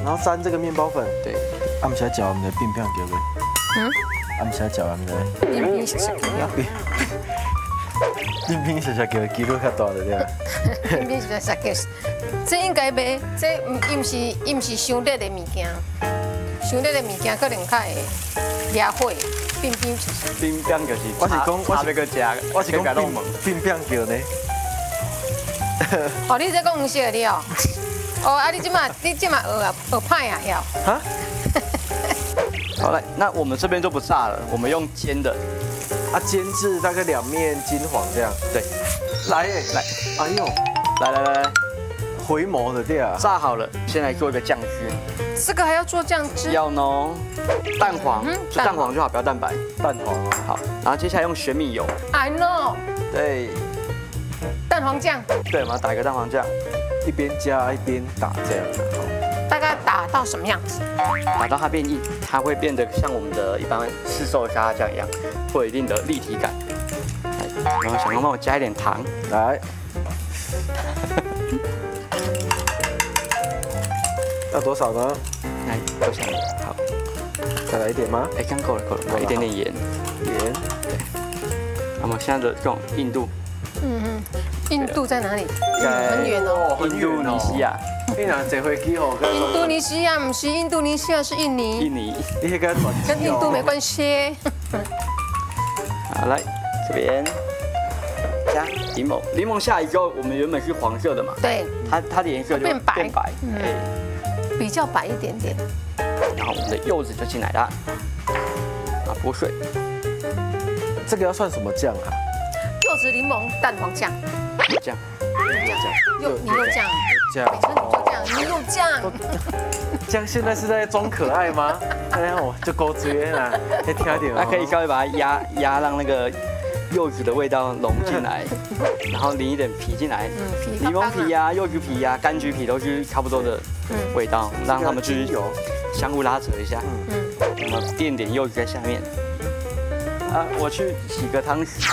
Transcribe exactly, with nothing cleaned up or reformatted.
然后沾这个面包粉。 对。 啊，唔使嚼，唔使变变叫佢。 嗯。 啊，唔使嚼，唔使。 冰冰小小叫。 冰冰小小叫，肌肉较大的对啊。 冰冰小小叫，这应该买，这唔伊唔是伊唔是伤热的物件，伤热的物件可能较会惹火。冰冰小小。 冰冰就是我是讲，我是要个食， 我是讲冰冰变叫呢。 哦，你在讲唔识的了。哦，啊，你即马你即马学啊学派啊要。 哈？ 好来，那我们这边就不炸了，我们用煎的。 啊，煎至大概两面金黄这样。 对。 来耶，来，哎呦， 来来来来， 回眸的对啊。 炸好了，先来做一个酱汁。 这个还要做酱汁？ 要呢。蛋黄，就蛋黄就好，不要蛋白。 蛋黄啊。 好，然后接下来用玄米油。 I know。 对。 蛋黄酱。 对，我们要打一个蛋黄酱。 一边加一边打这样，好。 大概打到什么样子？ 打到它变硬，它会变得像我们的一般市售的沙拉酱一样，会有一定的立体感。然后小刚帮我加一点糖， 来。要多少呢？ 来，多少？好， 再来一点吗？ 哎，刚够了，够了，够了，一点点盐， 盐。 对。那么现在的这种硬度。 嗯嗯，印度在哪里？ 在很远哦。 印度尼西亚。 你哪坐飞机哦？ 印度尼西亚不是印度尼西亚，是印尼。 印尼。 你那个跟印度没关系。 好，来这边加柠檬，柠檬下来之后，我们原本是黄色的嘛。 对。 它它的颜色就变白。 变白。哎。 比较白一点点。 然后我们的柚子就进来了。啊，剥碎。 这个要算什么酱啊？ 柚子柠檬蛋黄酱， 酱， 又你又酱， 酱， 每次你就酱，你又酱。 酱现在是在装可爱吗？哎呀，我就勾追啦，再听点。 那可以稍微把它压压，让那个柚子的味道融进来，然后淋一点皮进来，柠檬皮呀、柚子皮呀、柑橘皮都是差不多的味道，让它们去相互拉扯一下。嗯，我们垫点柚子在下面。啊，我去洗个汤匙。